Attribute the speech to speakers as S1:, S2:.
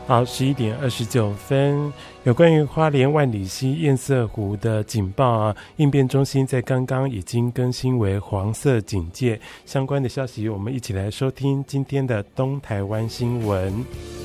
S1: 好，11:29，有关于花莲万里溪堰塞湖的警报啊，应变中心在刚刚已经更新为黄色警戒。相关的消息，我们一起来收听今天的东台湾新闻。